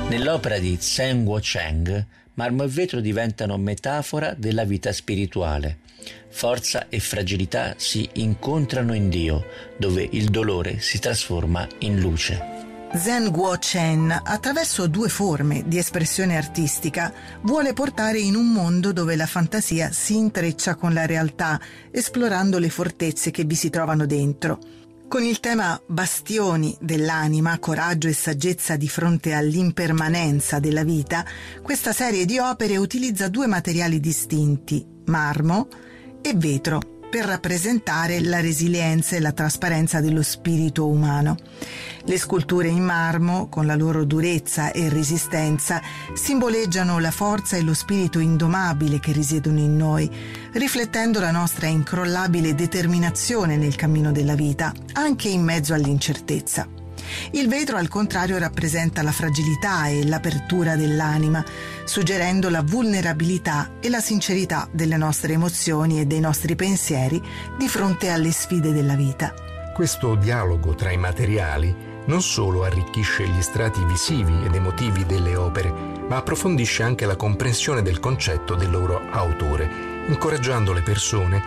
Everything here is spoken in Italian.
Nell'opera di Zheng Guocheng, marmo e vetro diventano metafora della vita spirituale. Forza e fragilità si incontrano in Dio, dove il dolore si trasforma in luce. Zheng Guocheng, attraverso due forme di espressione artistica, vuole portare in un mondo dove la fantasia si intreccia con la realtà, esplorando le fortezze che vi si trovano dentro. Con il tema Bastioni dell'anima, coraggio e saggezza di fronte all'impermanenza della vita, questa serie di opere utilizza due materiali distinti, marmo e vetro, per rappresentare la resilienza e la trasparenza dello spirito umano. Le sculture in marmo, con la loro durezza e resistenza, simboleggiano la forza e lo spirito indomabile che risiedono in noi, riflettendo la nostra incrollabile determinazione nel cammino della vita, anche in mezzo all'incertezza. Il vetro, al contrario, rappresenta la fragilità e l'apertura dell'anima, suggerendo la vulnerabilità e la sincerità delle nostre emozioni e dei nostri pensieri di fronte alle sfide della vita. Questo dialogo tra i materiali non solo arricchisce gli strati visivi ed emotivi delle opere, ma approfondisce anche la comprensione del concetto del loro autore, incoraggiando le persone